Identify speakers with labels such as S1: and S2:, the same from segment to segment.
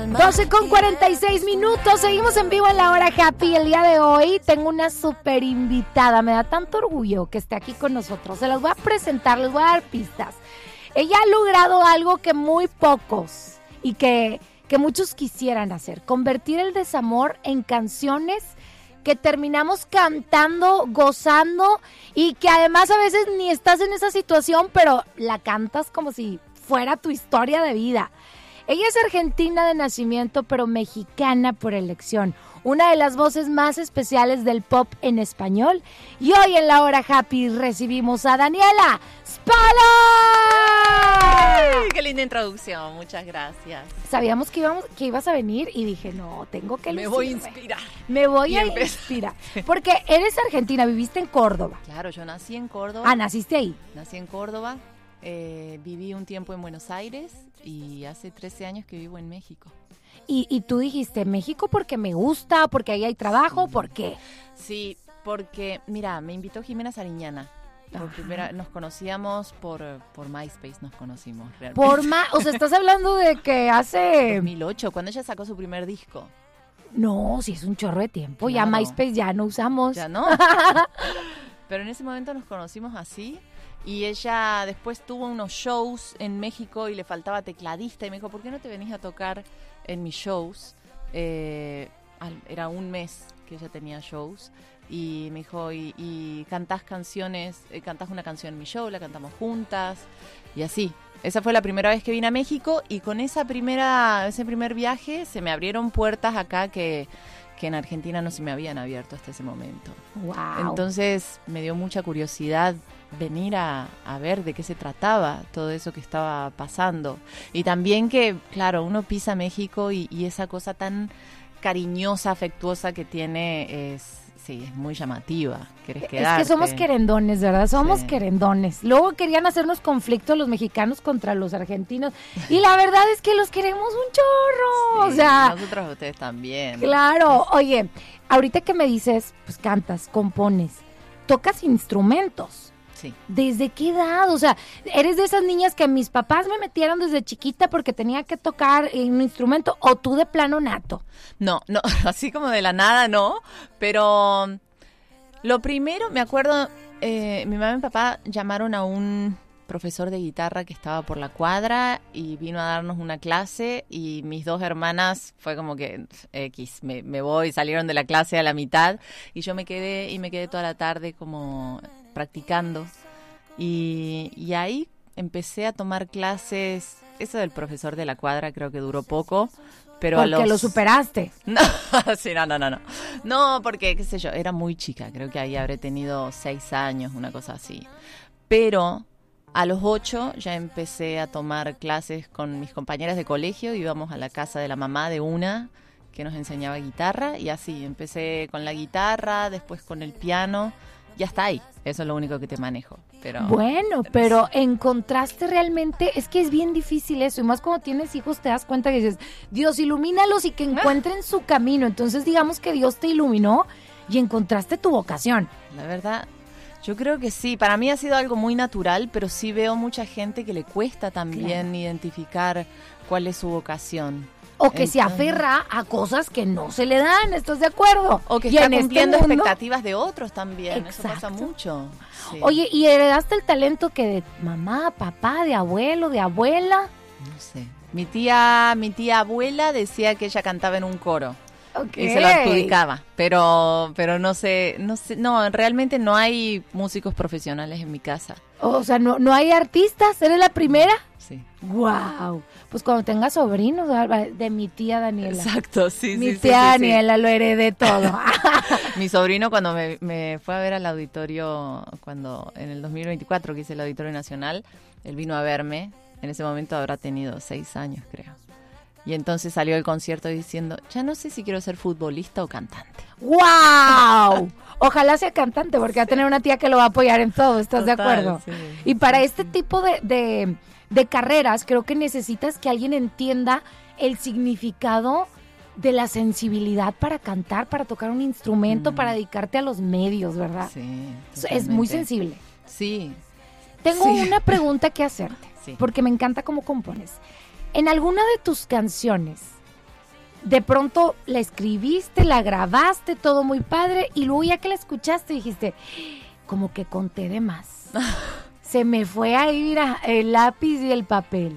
S1: 12:46, seguimos en vivo en la hora happy. El día de hoy tengo una súper invitada, me da tanto orgullo que esté aquí con nosotros. Se las voy a presentar, les voy a dar pistas. Ella ha logrado algo que muy pocos y que muchos quisieran hacer, convertir el desamor en canciones que terminamos cantando, gozando y que además a veces ni estás en esa situación, pero la cantas como si fuera tu historia de vida. Ella es argentina de nacimiento, pero mexicana por elección. Una de las voces más especiales del pop en español. Y hoy en la hora happy recibimos a Daniela Spala.
S2: ¡Ay, qué linda introducción! Muchas gracias.
S1: Sabíamos que ibas a venir y dije, no, tengo que lucirme.
S2: Me voy a inspirar.
S1: Me voy a inspirar. Porque eres argentina, viviste en Córdoba.
S2: Claro, yo nací en Córdoba.
S1: Ah, ¿naciste ahí?
S2: Nací en Córdoba. Viví un tiempo en Buenos Aires y hace 13 años que vivo en México.
S1: Y tú dijiste, México porque me gusta, porque ahí hay trabajo,
S2: sí.
S1: ¿Por qué?
S2: Sí, porque, mira, me invitó Jimena Sariñana. Nos conocíamos por MySpace, nos conocimos realmente.
S1: O sea, estás hablando de que hace...
S2: 2008, cuando ella sacó su primer disco.
S1: No, sí es un chorro de tiempo,
S2: Claro.
S1: Ya MySpace ya no usamos.
S2: Ya no. Pero en ese momento nos conocimos así. Y ella después tuvo unos shows en México y le faltaba tecladista y me dijo, ¿por qué no te venís a tocar en mis shows? Era un mes que ella tenía shows y me dijo, y cantás canciones, cantás una canción en mi show, la cantamos juntas y así. Esa fue la primera vez que vine a México y con ese primer viaje se me abrieron puertas acá que en Argentina no se me habían abierto hasta ese momento.
S1: Wow.
S2: Entonces me dio mucha curiosidad venir a ver de qué se trataba todo eso que estaba pasando. Y también que, claro, uno pisa México y esa cosa tan cariñosa, afectuosa que tiene es muy llamativa. ¿Querés quedarte?
S1: Es que somos querendones, ¿verdad? Somos querendones. Luego querían hacernos conflictos los mexicanos contra los argentinos. Y la verdad es que los queremos un chorro.
S2: Sí,
S1: o sea,
S2: nosotros a ustedes también.
S1: Claro. Oye, ahorita que me dices, pues cantas, compones, tocas instrumentos.
S2: Sí.
S1: ¿Desde qué edad? O sea, ¿eres de esas niñas que mis papás me metieron desde chiquita porque tenía que tocar un instrumento o tú de plano nato?
S2: No, así como de la nada no, pero lo primero, me acuerdo, mi mamá y mi papá llamaron a un profesor de guitarra que estaba por la cuadra y vino a darnos una clase y mis dos hermanas fue como que me voy, salieron de la clase a la mitad y yo me quedé toda la tarde como practicando y ahí empecé a tomar clases. Eso del profesor de la cuadra creo que duró poco, pero
S1: porque lo superaste.
S2: No, sí, no, porque qué sé yo, era muy chica, creo que ahí habré tenido 6 años, una cosa así, pero a los 8 ya empecé a tomar clases con mis compañeras de colegio, íbamos a la casa de la mamá de una que nos enseñaba guitarra y así, empecé con la guitarra, después con el piano, ya está ahí, eso es lo único que te manejo.
S1: Bueno, pero encontraste realmente, es que es bien difícil eso, y más cuando tienes hijos te das cuenta que dices, Dios, ilumínalos y que encuentren su camino, entonces digamos que Dios te iluminó y encontraste tu vocación.
S2: La verdad, yo creo que sí, para mí ha sido algo muy natural, pero sí veo mucha gente que le cuesta también identificar cuál es su vocación.
S1: O que se aferra a cosas que no se le dan, ¿estás de acuerdo?
S2: O que está cumpliendo expectativas de otros también.
S1: Exacto.
S2: Eso pasa mucho. Sí.
S1: Oye, ¿y heredaste el talento que de mamá, papá, de abuelo, de abuela?
S2: No sé. Mi tía abuela decía que ella cantaba en un coro.
S1: Okay.
S2: Y se lo adjudicaba, pero no sé, realmente no hay músicos profesionales en mi casa.
S1: O sea, no hay artistas, ¿eres la primera?
S2: Sí.
S1: Wow. Pues cuando tengas sobrinos, de mi tía Daniela.
S2: Exacto, sí.
S1: Mi tía Daniela lo heredé todo.
S2: Mi sobrino cuando me fue a ver al auditorio, cuando en el 2024 que hice el Auditorio Nacional, él vino a verme, en ese momento habrá tenido 6 años creo. Y entonces salió del concierto diciendo, ya no sé si quiero ser futbolista o cantante.
S1: ¡Wow! Ojalá sea cantante, porque va a tener una tía que lo va a apoyar en todo, ¿estás de acuerdo?
S2: Sí.
S1: Y para este tipo de carreras, creo que necesitas que alguien entienda el significado de la sensibilidad para cantar, para tocar un instrumento, para dedicarte a los medios, ¿verdad?
S2: Sí.
S1: Es muy sensible.
S2: Sí.
S1: Tengo una pregunta que hacerte,
S2: Sí.
S1: porque me encanta cómo compones. En alguna de tus canciones, de pronto la escribiste, la grabaste, todo muy padre, y luego ya que la escuchaste dijiste, como que conté de más. Se me fue ahí, mira, el lápiz y el papel.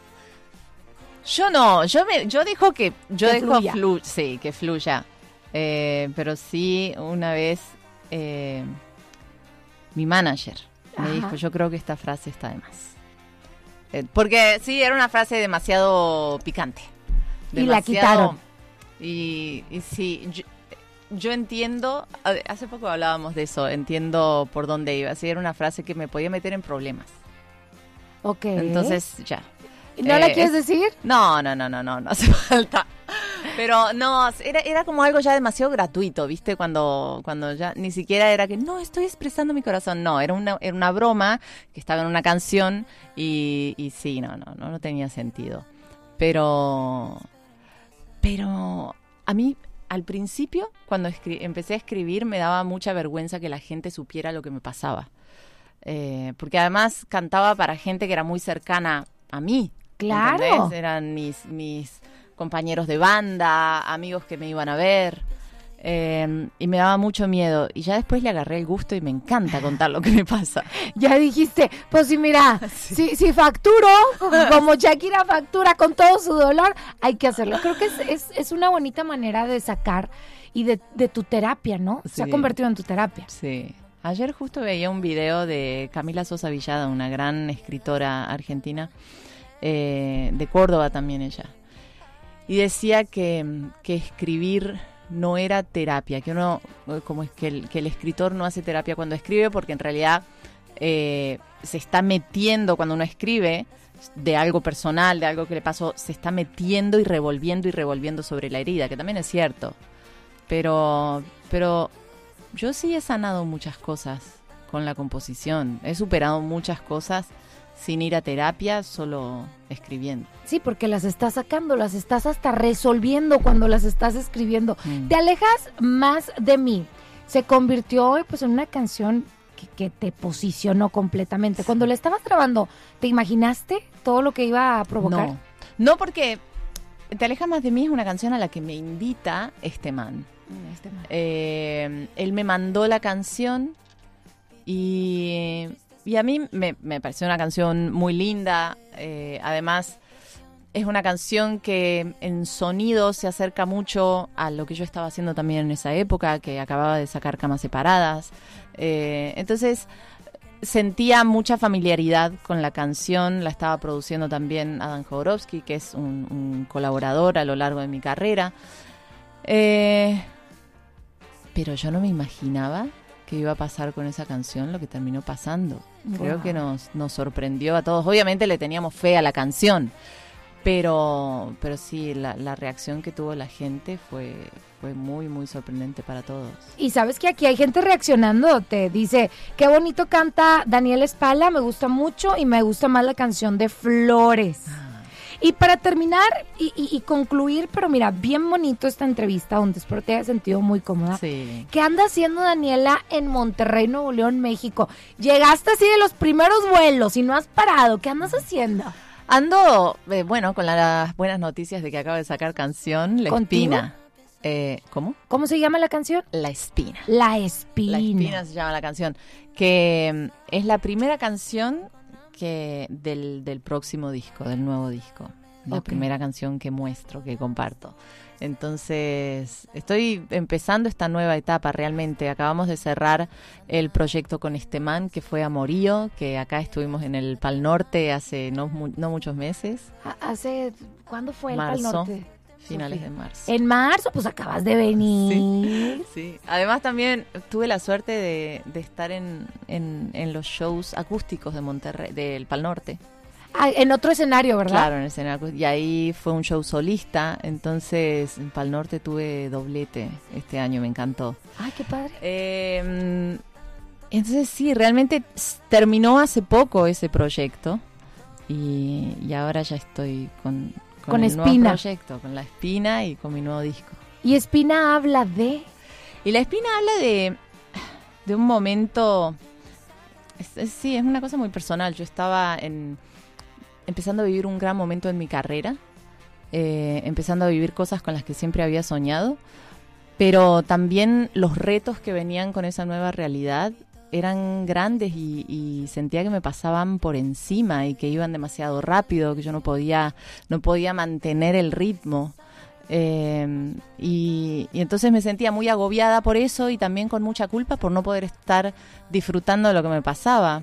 S2: Yo no, yo dejo que
S1: fluya.
S2: Sí, que fluya. Pero sí, una vez mi manager me dijo, yo creo que esta frase está de más. Porque sí, era una frase demasiado picante.
S1: Y la quitaron.
S2: Y sí, yo entiendo, hace poco hablábamos de eso, entiendo por dónde iba. Sí, era una frase que me podía meter en problemas.
S1: Ok.
S2: Entonces, ya.
S1: ¿No la quieres decir?
S2: No hace falta. Pero no, era como algo ya demasiado gratuito, ¿viste? Cuando ya ni siquiera era que no estoy expresando mi corazón. No, era una broma que estaba en una canción y sí, no tenía sentido. Pero a mí al principio, cuando empecé a escribir, me daba mucha vergüenza que la gente supiera lo que me pasaba. Porque además cantaba para gente que era muy cercana a mí.
S1: Claro.
S2: ¿Entendés? Eran mis compañeros de banda, amigos que me iban a ver. Y me daba mucho miedo. Y ya después le agarré el gusto y me encanta contar lo que me pasa.
S1: Ya dijiste, pues sí, mira, sí. si facturo, como Shakira factura con todo su dolor, hay que hacerlo. Creo que es una bonita manera de sacar y de tu terapia, ¿no?
S2: Sí.
S1: Se ha convertido en tu terapia.
S2: Sí. Ayer justo veía un video de Camila Sosa Villada, una gran escritora argentina, de Córdoba también ella. Y decía que escribir no era terapia, que uno, como es que el escritor no hace terapia cuando escribe, porque en realidad se está metiendo cuando uno escribe de algo personal, de algo que le pasó, se está metiendo y revolviendo sobre la herida, que también es cierto. Pero yo sí he sanado muchas cosas con la composición, he superado muchas cosas sin ir a terapia, solo escribiendo.
S1: Sí, porque las estás sacando, las estás hasta resolviendo cuando las estás escribiendo. Te alejas más de mí. Se convirtió pues en una canción que te posicionó completamente. Cuando la estabas grabando, ¿te imaginaste todo lo que iba a provocar?
S2: No, porque Te alejas más de mí es una canción a la que me invita este man. Él me mandó la canción y a mí me pareció una canción muy linda. Además, es una canción que en sonido se acerca mucho a lo que yo estaba haciendo también en esa época, que acababa de sacar Camas Separadas. Entonces, sentía mucha familiaridad con la canción. La estaba produciendo también Adam Jodorowsky, que es un colaborador a lo largo de mi carrera. Pero yo no me imaginaba que iba a pasar con esa canción lo que terminó pasando. Creo que nos sorprendió a todos. Obviamente le teníamos fe a la canción, pero sí, la reacción que tuvo la gente fue muy, muy sorprendente para todos.
S1: Y sabes que aquí hay gente reaccionando, te dice, qué bonito canta Daniela Spalla, me gusta mucho y me gusta más la canción de Flores. Y para terminar y concluir, pero mira, bien bonito esta entrevista, donde espero te haya sentido muy cómoda.
S2: Sí.
S1: ¿Qué anda haciendo Daniela en Monterrey, Nuevo León, México? Llegaste así de los primeros vuelos y no has parado. ¿Qué andas haciendo?
S2: Ando, con las buenas noticias de que acabo de sacar canción, La
S1: ¿Contigo?
S2: Espina. ¿Cómo?
S1: ¿Cómo se llama la canción?
S2: La Espina.
S1: La Espina.
S2: La Espina se llama la canción, que es la primera canción del próximo disco, del nuevo disco. La primera canción que muestro, que comparto. Entonces, estoy empezando esta nueva etapa realmente. Acabamos de cerrar el proyecto con este man que fue Amorío, que acá estuvimos en el Pal Norte hace no muchos meses.
S1: ¿Cuándo fue
S2: marzo,
S1: el Pal Norte?
S2: Finales de marzo.
S1: En marzo, pues acabas de venir.
S2: Sí. Además también tuve la suerte de estar en los shows acústicos de Monterrey, del Pal Norte.
S1: En otro escenario, ¿verdad?
S2: Claro, en el escenario. Y ahí fue un show solista, entonces en Pal Norte tuve doblete este año, me encantó.
S1: Ay, qué padre.
S2: Entonces sí, realmente terminó hace poco ese proyecto y ahora ya estoy con el
S1: Espina.
S2: nuevo proyecto, con La Espina y con mi nuevo disco.
S1: Y Espina habla de...
S2: Y La Espina habla de un momento... Sí, es una cosa muy personal. Yo estaba empezando a vivir un gran momento en mi carrera empezando a vivir cosas con las que siempre había soñado, pero también los retos que venían con esa nueva realidad eran grandes y sentía que me pasaban por encima y que iban demasiado rápido, que yo no podía mantener el ritmo. Y entonces me sentía muy agobiada por eso y también con mucha culpa por no poder estar disfrutando de lo que me pasaba.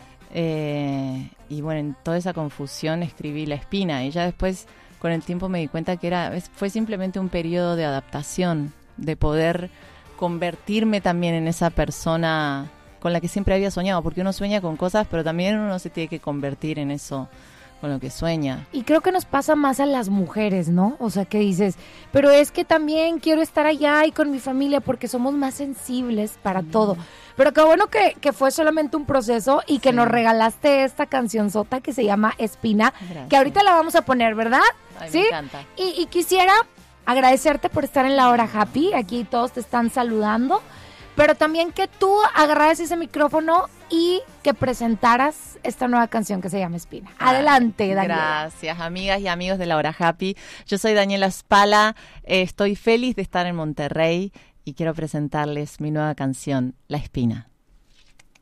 S2: Y bueno, en toda esa confusión escribí La Espina y ya después con el tiempo me di cuenta que fue simplemente un periodo de adaptación, de poder convertirme también en esa persona con la que siempre había soñado, porque uno sueña con cosas, pero también uno se tiene que convertir en eso con lo que sueña.
S1: Y creo que nos pasa más a las mujeres, ¿no? O sea, que dices, pero es que también quiero estar allá y con mi familia porque somos más sensibles para todo. Pero qué bueno que fue solamente un proceso y que nos regalaste esta cancionzota que se llama Espina,
S2: Gracias.
S1: que ahorita la vamos a poner, ¿verdad?
S2: Ay,
S1: ¿Sí?
S2: me encanta.
S1: Y quisiera agradecerte por estar en La Hora Happy. Aquí todos te están saludando. Pero también que tú agarraras ese micrófono y que presentaras esta nueva canción que se llama Espina. Adelante, Daniela.
S2: Gracias, amigas y amigos de La Hora Happy. Yo soy Daniela Spala, estoy feliz de estar en Monterrey y quiero presentarles mi nueva canción, La Espina.